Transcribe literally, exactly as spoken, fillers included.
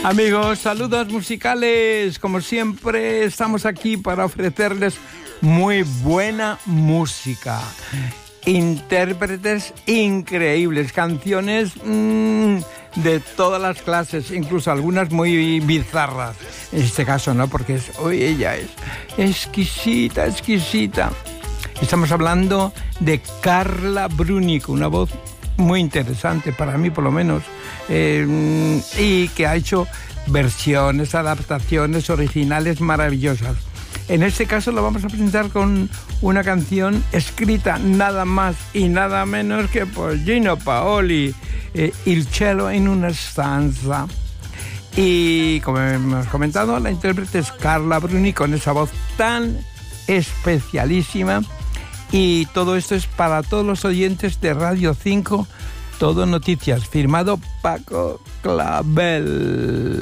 Amigos, saludos musicales. Como siempre, estamos aquí para ofrecerles muy buena música. Intérpretes increíbles, canciones mmm, de todas las clases, incluso algunas muy bizarras. En este caso, ¿no? Porque es, hoy ella es exquisita, exquisita. Estamos hablando de Carla Bruni, con una voz muy interesante, para mí por lo menos, eh, y que ha hecho versiones, adaptaciones originales maravillosas. En este caso lo vamos a presentar con una canción escrita nada más y nada menos que por Gino Paoli, eh, Il cielo in una stanza. Y como hemos comentado, la intérprete es Carla Bruni, con esa voz tan especialísima. Y todo esto es para todos los oyentes de Radio cinco, Todo Noticias, firmado Paco Clavel.